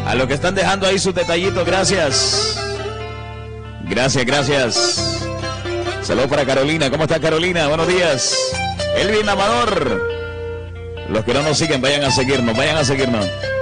A los que están dejando ahí sus detallitos, gracias. Gracias. Saludos para Carolina. ¿Cómo está Carolina? Buenos días. Elvin Amador. Los que no nos siguen, vayan a seguirnos.